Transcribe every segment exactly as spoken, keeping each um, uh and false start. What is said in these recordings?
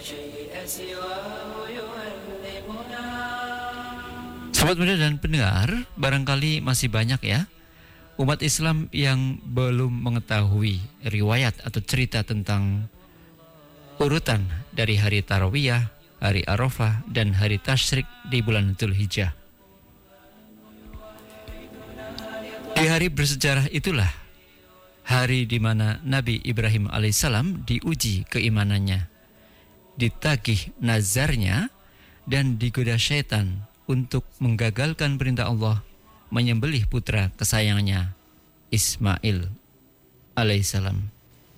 Sobat muda dan pendengar, barangkali masih banyak ya umat Islam yang belum mengetahui riwayat atau cerita tentang urutan dari hari Tarawiyah, hari Arafah, dan hari Tasyrik di bulan Dzulhijjah. Di hari bersejarah itulah hari di mana Nabi Ibrahim alaihissalam diuji keimanannya, ditagih nazarnya, dan digoda syaitan untuk menggagalkan perintah Allah menyembelih putra kesayangannya Ismail alaihissalam.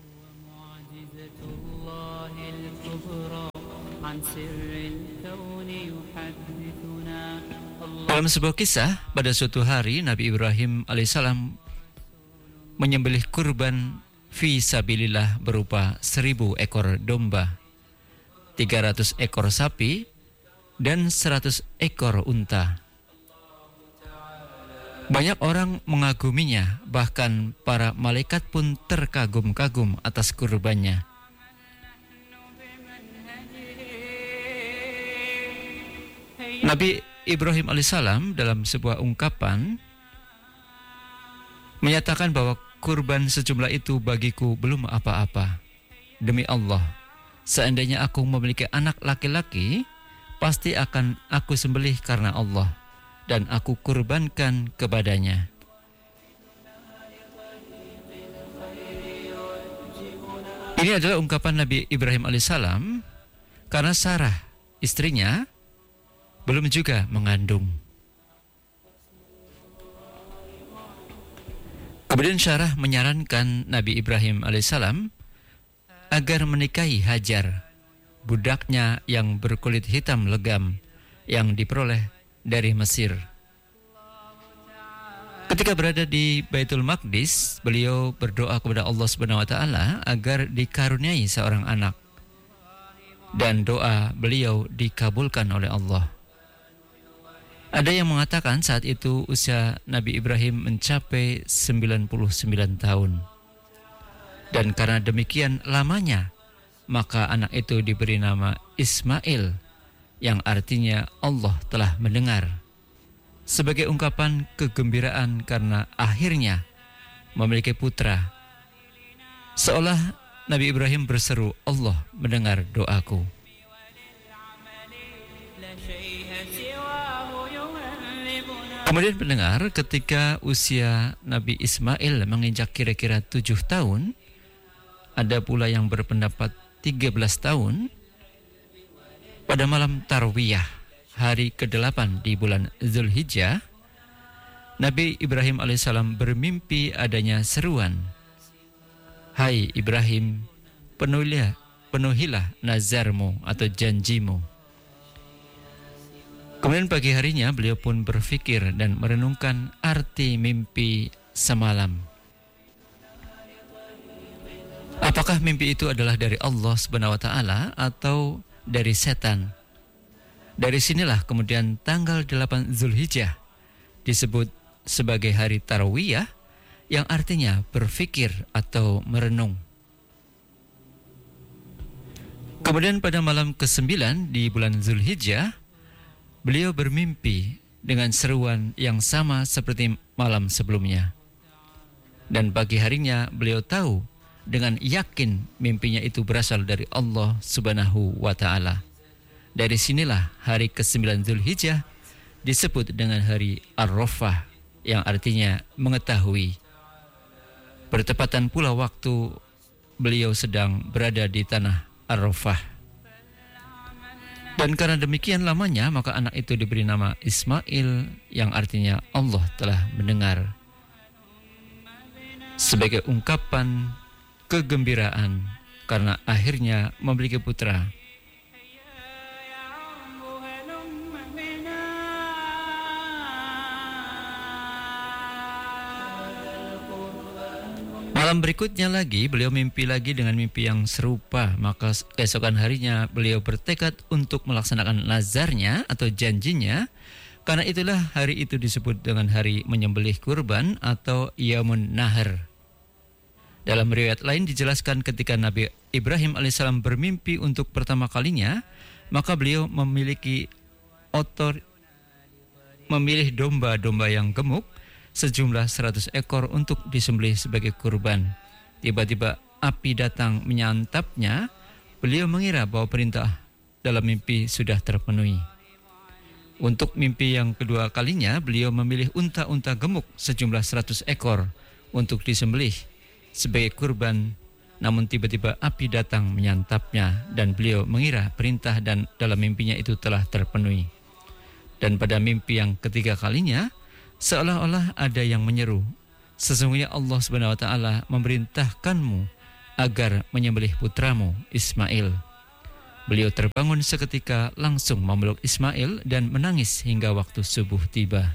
Dalam sebuah kisah, pada suatu hari Nabi Ibrahim alaihissalam menyembelih kurban fi sabilillah berupa seribu ekor domba, tiga ratus ekor sapi, dan seratus ekor unta. Banyak orang mengaguminya, bahkan para malaikat pun terkagum-kagum atas kurbannya. Nabi Ibrahim alaihissalam dalam sebuah ungkapan menyatakan bahwa kurban sejumlah itu bagiku belum apa-apa. Demi Allah, seandainya aku memiliki anak laki-laki, pasti akan aku sembelih karena Allah dan aku kurbankan kepadanya. Ini adalah ungkapan Nabi Ibrahim alaihissalam karena Sarah, istrinya, belum juga mengandung. Kemudian Sarah menyarankan Nabi Ibrahim alaihissalam agar menikahi Hajar, budaknya yang berkulit hitam legam yang diperoleh dari Mesir. Ketika berada di Baitul Maqdis, beliau berdoa kepada Allah Subhanahu wa taala agar dikaruniai seorang anak, dan doa beliau dikabulkan oleh Allah. Ada yang mengatakan saat itu usia Nabi Ibrahim mencapai sembilan puluh sembilan tahun. Dan karena demikian lamanya, maka anak itu diberi nama Ismail, yang artinya Allah telah mendengar, sebagai ungkapan kegembiraan karena akhirnya memiliki putra. Seolah Nabi Ibrahim berseru, Allah mendengar doaku. Kemudian pendengar, ketika usia Nabi Ismail menginjak kira-kira tujuh tahun, ada pula yang berpendapat tiga belas tahun, pada malam Tarwiyah, hari kedelapan di bulan Dzulhijjah, Nabi Ibrahim alaihissalam bermimpi adanya seruan, "Hai Ibrahim, penuhilah, penuhilah nazarmu atau janjimu." Kemudian pagi harinya beliau pun berpikir dan merenungkan arti mimpi semalam. Apakah mimpi itu adalah dari Allah Subhanahu wa taala atau dari setan? Dari sinilah kemudian tanggal delapan Dzulhijjah disebut sebagai hari Tarawiyah, yang artinya berpikir atau merenung. Kemudian pada malam kesembilan di bulan Dzulhijjah, beliau bermimpi dengan seruan yang sama seperti malam sebelumnya. Dan pagi harinya beliau tahu dengan yakin mimpinya itu berasal dari Allah Subhanahu wa taala. Dari sinilah hari kesembilan Dzulhijjah disebut dengan hari Arafah, yang artinya mengetahui. Bertepatan pula waktu beliau sedang berada di tanah Arafah. Dan karena demikian lamanya, maka anak itu diberi nama Ismail, yang artinya Allah telah mendengar, sebagai ungkapan kegembiraan karena akhirnya memiliki putra. Malam berikutnya lagi beliau mimpi lagi dengan mimpi yang serupa. Maka keesokan harinya beliau bertekad untuk melaksanakan nazarnya atau janjinya. Karena itulah hari itu disebut dengan hari menyembelih kurban atau Yaumun Nahar. Dalam riwayat lain dijelaskan ketika Nabi Ibrahim alaihissalam bermimpi untuk pertama kalinya, maka beliau memiliki otor memilih domba-domba yang gemuk sejumlah seratus ekor untuk disembelih sebagai kurban. Tiba-tiba api datang menyantapnya. Beliau mengira bahwa perintah dalam mimpi sudah terpenuhi. Untuk mimpi yang kedua kalinya, beliau memilih unta-unta gemuk sejumlah seratus ekor untuk disembelih sebagai kurban. Namun tiba-tiba api datang menyantapnya dan beliau mengira perintah dan dalam mimpinya itu telah terpenuhi. Dan pada mimpi yang ketiga kalinya, seolah-olah ada yang menyeru, sesungguhnya Allah Subhanahu wa taala memerintahkanmu agar menyembelih putramu Ismail. Beliau terbangun seketika, langsung memeluk Ismail dan menangis hingga waktu subuh tiba.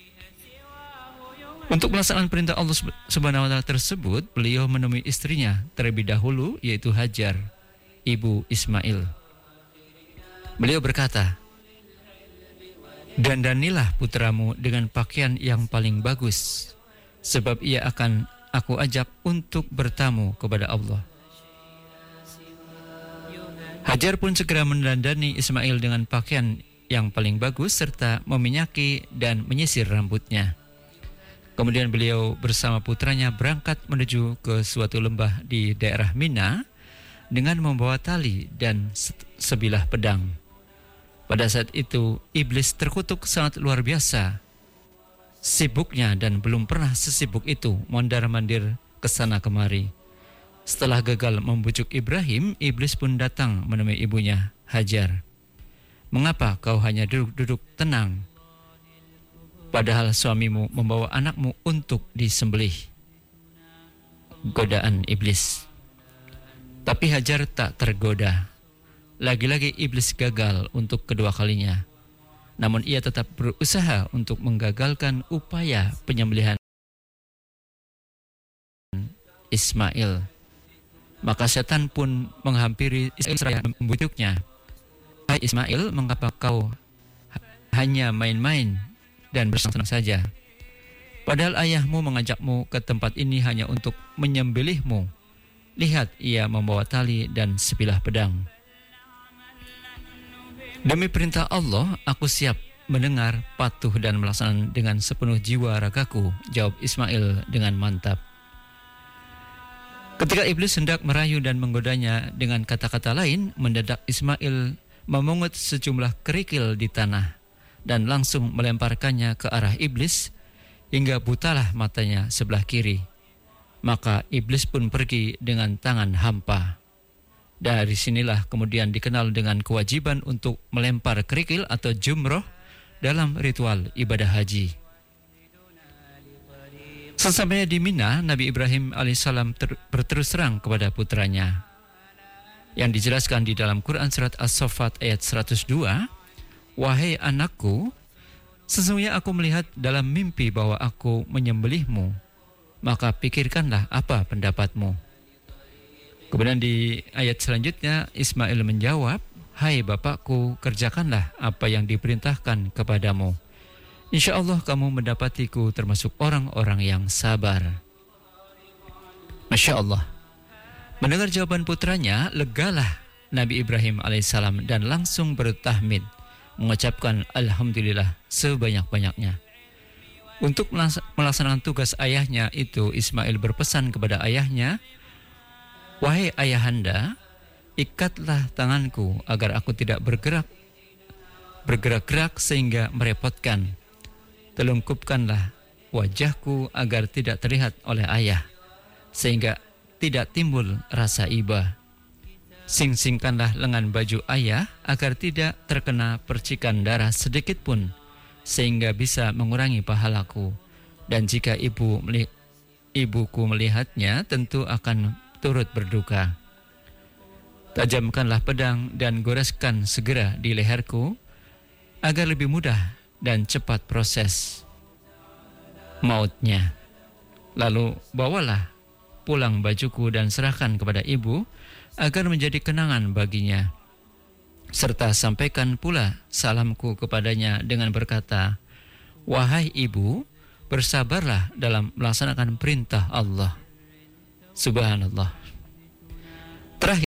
Untuk melaksanakan perintah Allah Subhanahu wa taala tersebut, beliau menemui istrinya terlebih dahulu, yaitu Hajar, ibu Ismail. Beliau berkata, "Dandanilah putramu dengan pakaian yang paling bagus, sebab ia akan aku ajak untuk bertamu kepada Allah." Hajar pun segera mendandani Ismail dengan pakaian yang paling bagus serta meminyaki dan menyisir rambutnya. Kemudian beliau bersama putranya berangkat menuju ke suatu lembah di daerah Mina dengan membawa tali dan sebilah pedang. Pada saat itu iblis terkutuk sangat luar biasa sibuknya dan belum pernah sesibuk itu mondar-mandir ke sana kemari. Setelah gagal membujuk Ibrahim, iblis pun datang menemui ibunya, Hajar. "Mengapa kau hanya duduk-duduk tenang, padahal suamimu membawa anakmu untuk disembelih?" Godaan iblis. Tapi Hajar tak tergoda. Lagi-lagi iblis gagal untuk kedua kalinya. Namun ia tetap berusaha untuk menggagalkan upaya penyembelihan Ismail. Maka setan pun menghampiri Ismail dan membujuknya. "Hai Ismail, mengapa kau hanya main-main dan bersenang-senang saja? Padahal ayahmu mengajakmu ke tempat ini hanya untuk menyembelihmu. Lihat, ia membawa tali dan sebilah pedang." "Demi perintah Allah, aku siap mendengar, patuh dan melaksanakan dengan sepenuh jiwa ragaku," jawab Ismail dengan mantap. Ketika iblis hendak merayu dan menggodanya dengan kata-kata lain, mendadak Ismail memungut sejumlah kerikil di tanah dan langsung melemparkannya ke arah iblis hingga butalah matanya sebelah kiri. Maka iblis pun pergi dengan tangan hampa. Dari sinilah kemudian dikenal dengan kewajiban untuk melempar kerikil atau jumroh dalam ritual ibadah haji. Sesampainya di Mina, Nabi Ibrahim alaihissalam ter- berterus terang kepada putranya. Yang dijelaskan di dalam Quran surat As-Saffat ayat seratus dua, "Wahai anakku, sesungguhnya aku melihat dalam mimpi bahwa aku menyembelihmu, maka pikirkanlah apa pendapatmu." Kemudian di ayat selanjutnya Ismail menjawab, "Hai bapakku, kerjakanlah apa yang diperintahkan kepadamu. Insya Allah kamu mendapatiku termasuk orang-orang yang sabar." Masya Allah. Mendengar jawaban putranya, legalah Nabi Ibrahim alaihissalam dan langsung bertahmid, mengucapkan Alhamdulillah sebanyak-banyaknya. Untuk melaksanakan tugas ayahnya itu, Ismail berpesan kepada ayahnya, "Wahai ayahanda, ikatlah tanganku agar aku tidak bergerak bergerak-gerak sehingga merepotkan. Telungkupkanlah wajahku agar tidak terlihat oleh ayah, sehingga tidak timbul rasa iba. Sing-singkanlah lengan baju ayah agar tidak terkena percikan darah sedikit pun, sehingga bisa mengurangi pahalaku. Dan jika ibu meli- ibuku melihatnya, tentu akan turut berduka. Tajamkanlah pedang dan goreskan segera di leherku, agar lebih mudah dan cepat proses mautnya. Lalu bawalah pulang bajuku dan serahkan kepada ibu agar menjadi kenangan baginya. Serta sampaikan pula salamku kepadanya dengan berkata, wahai ibu, bersabarlah dalam melaksanakan perintah Allah. Subhanallah. Terakhir,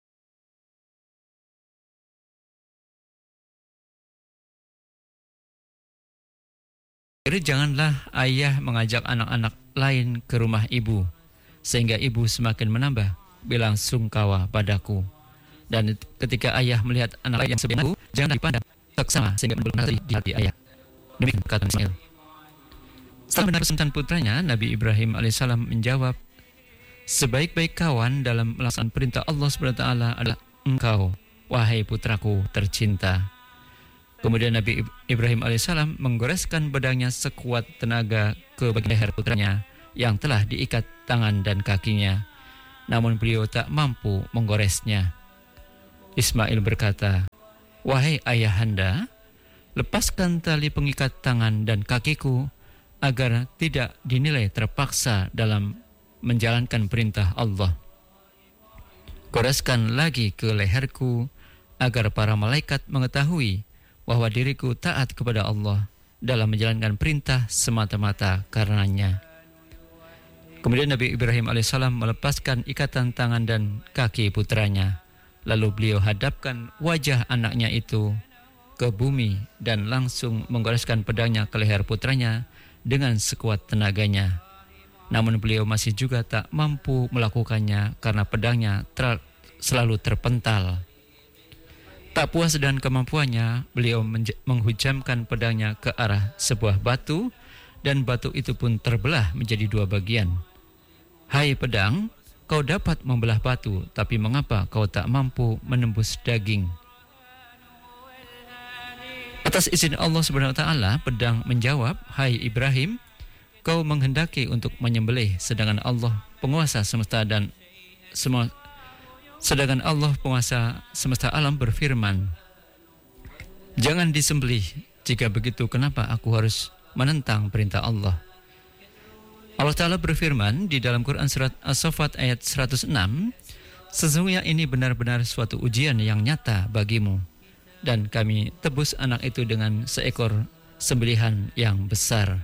janganlah ayah mengajak anak-anak lain ke rumah ibu, sehingga ibu semakin menambah bilang sungkawa padaku. Dan ketika ayah melihat anak yang sebenarnya, jangan dipandang seksama sehingga menimbulkan di hati ayah. Demikian kata Ismail. Setelah mendengar pesan putranya, Nabi Ibrahim alaihissalam menjawab, sebaik-baik kawan dalam melaksanakan perintah Allah subhanahu wa taala adalah engkau, wahai putraku tercinta. Kemudian Nabi Ibrahim alaihissalam menggoreskan pedangnya sekuat tenaga ke bagian leher putranya yang telah diikat tangan dan kakinya. Namun beliau tak mampu menggoresnya. Ismail berkata, wahai ayahanda, lepaskan tali pengikat tangan dan kakiku agar tidak dinilai terpaksa dalam menjalankan perintah Allah. Goreskan lagi ke leherku agar para malaikat mengetahui bahwa diriku taat kepada Allah dalam menjalankan perintah semata-mata karenanya. Kemudian Nabi Ibrahim alaihissalam melepaskan ikatan tangan dan kaki putranya. Lalu beliau hadapkan wajah anaknya itu ke bumi dan langsung menggoreskan pedangnya ke leher putranya dengan sekuat tenaganya. Namun beliau masih juga tak mampu melakukannya karena pedangnya ter- selalu terpental. Tak puas dengan kemampuannya, beliau menj- menghujamkan pedangnya ke arah sebuah batu dan batu itu pun terbelah menjadi dua bagian. Hai pedang, kau dapat membelah batu, tapi mengapa kau tak mampu menembus daging? Atas izin Allah subhanahu wa taala, pedang menjawab, hai Ibrahim, kau menghendaki untuk menyembelih, sedangkan Allah penguasa semesta dan semua Sedangkan Allah penguasa semesta alam berfirman, jangan disembelih. Jika begitu, kenapa aku harus menentang perintah Allah? Allah Ta'ala berfirman di dalam Quran surat As-Saffat ayat seratus enam, sesungguhnya ini benar-benar suatu ujian yang nyata bagimu, dan kami tebus anak itu dengan seekor sembelihan yang besar.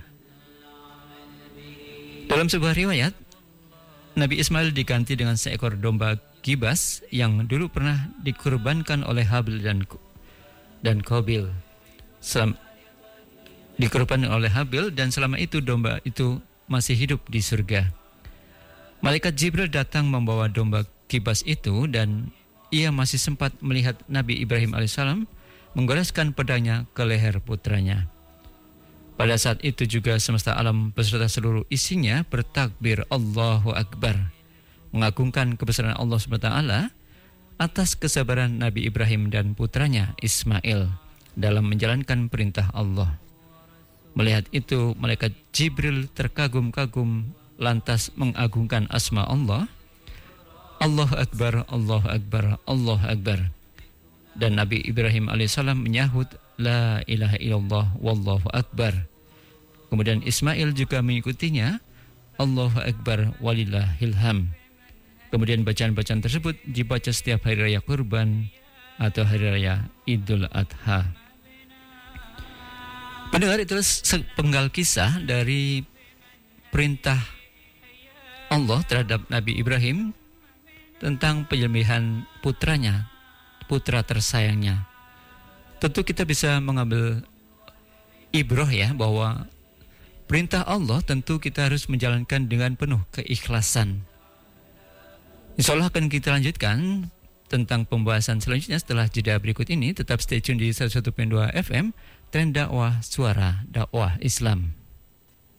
Dalam sebuah riwayat, Nabi Ismail diganti dengan seekor domba kibas yang dulu pernah dikurbankan oleh Habil dan dan Qabil. Selam, dikurbankan oleh Habil dan selama itu domba itu masih hidup di surga. Malaikat Jibril datang membawa domba kibas itu dan ia masih sempat melihat Nabi Ibrahim alaihissalam menggoreskan pedangnya ke leher putranya. Pada saat itu juga semesta alam beserta seluruh isinya bertakbir Allahu Akbar, mengagungkan kebesaran Allah subhanahu wa taala atas kesabaran Nabi Ibrahim dan putranya Ismail dalam menjalankan perintah Allah. Melihat itu, malaikat Jibril terkagum-kagum lantas mengagungkan asma Allah. Allahu Akbar, Allahu Akbar, Allahu Akbar. Dan Nabi Ibrahim alaihissalam menyahut, la ilaha illallah wallahu akbar. Kemudian Ismail juga mengikutinya, Allahu Akbar walillahil ham. Kemudian bacaan-bacaan tersebut dibaca setiap hari raya kurban atau hari raya Idul Adha. Pendengar, itu sepenggal kisah dari perintah Allah terhadap Nabi Ibrahim tentang penyembelihan putranya, putra tersayangnya. Tentu kita bisa mengambil ibroh ya, bahwa perintah Allah tentu kita harus menjalankan dengan penuh keikhlasan. Insya Allah akan kita lanjutkan tentang pembahasan selanjutnya setelah jeda berikut ini. Tetap stay tune di seratus satu koma dua F M, Tren Dakwah Suara Dakwah Islam.